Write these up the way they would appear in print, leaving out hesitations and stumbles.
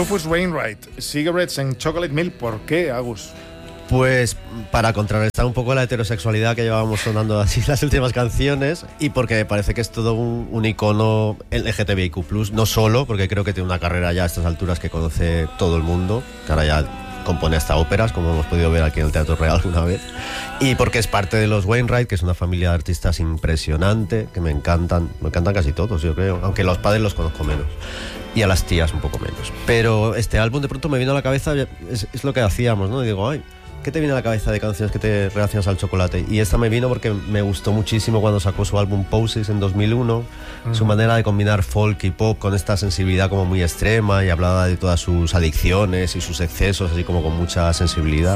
Rufus Wainwright, Cigarettes and Chocolate Milk. ¿Por qué, Agus? Pues para contrarrestar un poco la heterosexualidad que llevábamos sonando así las últimas canciones, y porque me parece que es todo un icono LGTBIQ+, no solo porque creo que tiene una carrera ya a estas alturas que conoce todo el mundo, que ahora ya compone hasta óperas, como hemos podido ver aquí en el Teatro Real alguna vez, y porque es parte de los Wainwright, que es una familia de artistas impresionante, que me encantan casi todos, yo creo, aunque los padres los conozco menos, y a las tías un poco menos. Pero este álbum de pronto me vino a la cabeza, es lo que hacíamos, ¿no? Y digo, ay, ¿qué te viene a la cabeza de canciones que te relacionas al chocolate? Y esta me vino porque me gustó muchísimo cuando sacó su álbum Poses en 2001, su manera de combinar folk y pop con esta sensibilidad como muy extrema, y hablaba de todas sus adicciones y sus excesos, así como con mucha sensibilidad.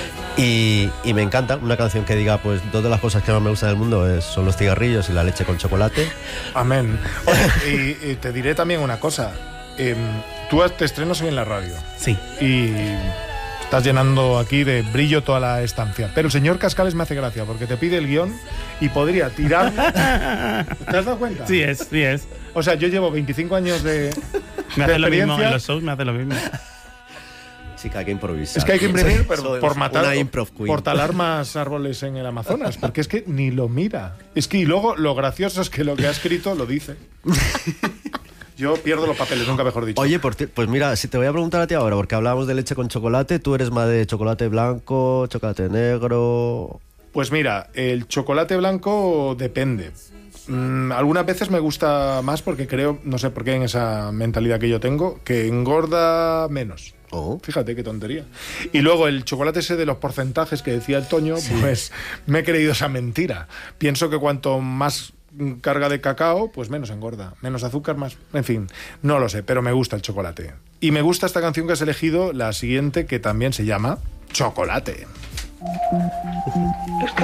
Y me encanta una canción que diga, pues, dos de las cosas que más me gustan del mundo son los cigarrillos y la leche con chocolate. Amén. Oye, y te diré también una cosa. Tú te estrenas hoy en la radio. Sí. Y estás llenando aquí de brillo toda la estancia. Pero el señor Cascales me hace gracia porque te pide el guión y podría tirar. ¿Te has dado cuenta? Sí es. O sea, yo llevo 25 años de Me hace lo mismo, experiencia. en los shows me hace lo mismo. Sí, que hay que improvisar. Es que hay que imprimir, pero Soy por matar, una improv queen. por talar más árboles en el Amazonas, porque es que ni lo mira. Es que y luego lo gracioso es que lo que ha escrito lo dice. Yo pierdo los papeles, nunca mejor dicho. Oye, pues mira, si te voy a preguntar a ti ahora, porque hablábamos de leche con chocolate, ¿tú eres más de chocolate blanco, chocolate negro? Pues mira, el chocolate blanco depende. Algunas veces me gusta más porque creo, no sé por qué en esa mentalidad que yo tengo, que engorda menos. Oh. Fíjate qué tontería. Y luego el chocolate ese de los porcentajes que decía el Toño, pues me he creído esa mentira. Pienso que cuanto más carga de cacao, pues menos engorda. Menos azúcar, más... En fin, no lo sé, pero me gusta el chocolate. Y me gusta esta canción que has elegido, la siguiente, que también se llama Chocolate.